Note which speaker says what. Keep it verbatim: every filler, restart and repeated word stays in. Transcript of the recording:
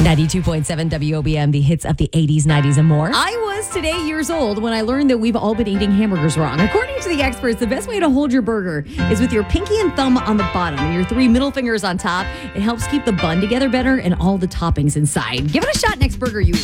Speaker 1: ninety-two point seven W O B M, the hits of the eighties, nineties, and more.
Speaker 2: I was today years old when I learned that we've all been eating hamburgers wrong. According to the experts, the best way to hold your burger is with your pinky and thumb on the bottom and your three middle fingers on top. It helps keep the bun together better and all the toppings inside. Give it a shot next burger you eat.